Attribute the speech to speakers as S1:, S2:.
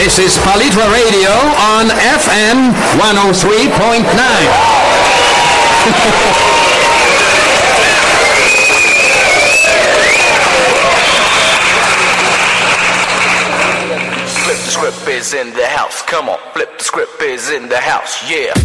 S1: This is Palitra Radio on FM 103.9.
S2: Flip the script is in the house. Come on, flip the script is in the house. Yeah.